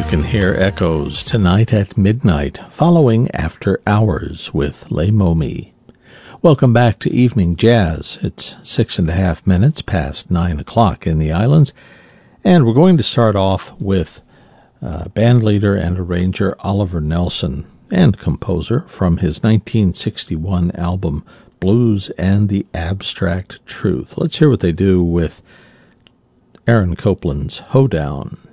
can hear echoes tonight at midnight, following After Hours with Les Momies. Welcome back to Evening Jazz. It's 6.5 minutes past 9 o'clock in the islands, and we're going to start off with bandleader and arranger Oliver Nelson and composer from his 1961 album Blues and the Abstract Truth. Let's hear what they do with Aaron Copland's Hoedown.